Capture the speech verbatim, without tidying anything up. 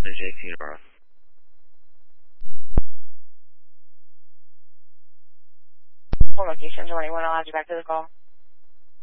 J T Nora. Full location, twenty-one, I'll add you back to the call.